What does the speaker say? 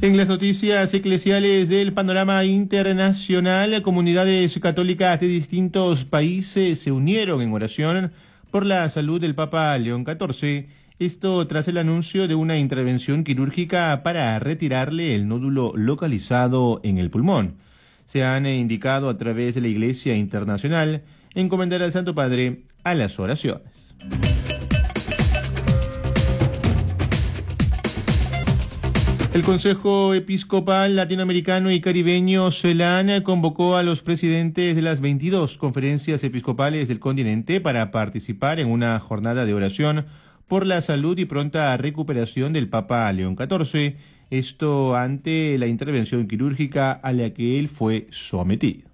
En las noticias eclesiales del panorama internacional, comunidades católicas de distintos países se unieron en oración por la salud del Papa León XIV, esto tras el anuncio de una intervención quirúrgica para retirarle el nódulo localizado en el pulmón. Se han indicado a través de la Iglesia Internacional encomendar al Santo Padre a las oraciones. El Consejo Episcopal Latinoamericano y Caribeño, CELAN, convocó a los presidentes de las 22 conferencias episcopales del continente para participar en una jornada de oración por la salud y pronta recuperación del Papa León XIV, esto ante la intervención quirúrgica a la que él fue sometido.